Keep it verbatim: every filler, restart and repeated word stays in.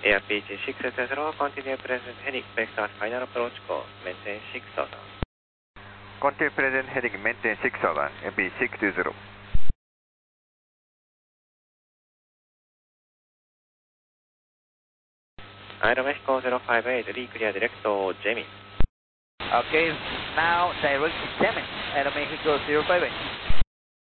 Air P G six zero, continue present heading, vector final approach call, maintain six thousand. Continue present heading, maintain six thousand, M P six two zero. Aeromexico zero five eight, re-clear direct to Jamie. Okay, now direct to Jamie, Aeromexico zero five eight.